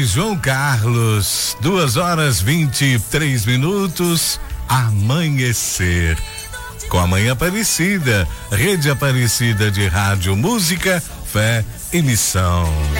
João Carlos, 2h23, amanhecer. Com a Mãe Aparecida, Rede Aparecida de Rádio, Música, Fé e Missão.